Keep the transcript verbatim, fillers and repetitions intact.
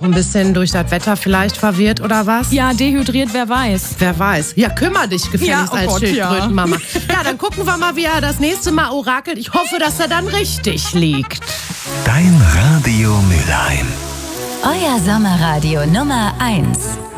ein bisschen durch das Wetter vielleicht verwirrt oder was? Ja, dehydriert, wer weiß. Wer weiß. Ja, kümmer dich gefälligst Ja, oh als Gott, Schildkrötenmama. Ja. ja, dann gucken wir mal, wie er das nächste Mal orakelt. Ich hoffe, dass er dann richtig liegt. Dein Radio Mülheim. Euer Sommerradio Nummer eins.